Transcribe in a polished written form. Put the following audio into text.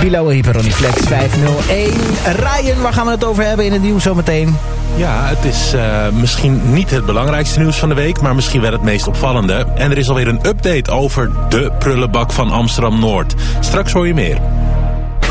Milo, Hyperonic Flex 501. Ryan, waar gaan we het over hebben in het nieuws zometeen? Ja, het is misschien niet het belangrijkste nieuws van de week, maar misschien wel het meest opvallende. En er is alweer een update over de prullenbak van Amsterdam-Noord. Straks hoor je meer.